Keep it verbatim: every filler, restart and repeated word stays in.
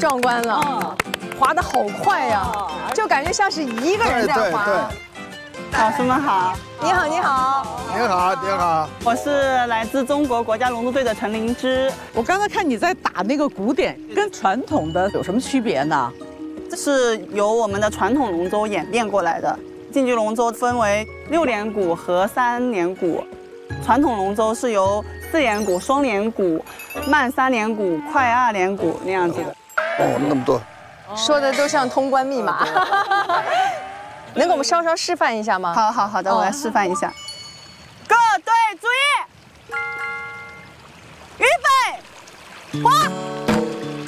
壮观了，滑得好快呀，就感觉像是一个人在滑。 老师们好， 你好，你好， 您好，您好， 我是来自中国国家龙舟队的陈灵芝。 我刚才看你在打那个鼓点，跟传统的有什么区别呢？ 这是由我们的传统龙舟演变过来的。竞技龙舟分为六连鼓和三连鼓，传统龙舟是由四连鼓、双连鼓、慢三连鼓、快二连鼓那样子的。 哦，那么多， 说的都像通关密码。能给我们稍稍示范一下吗？ 好好好的，我来示范一下。各队注意，预备，滑。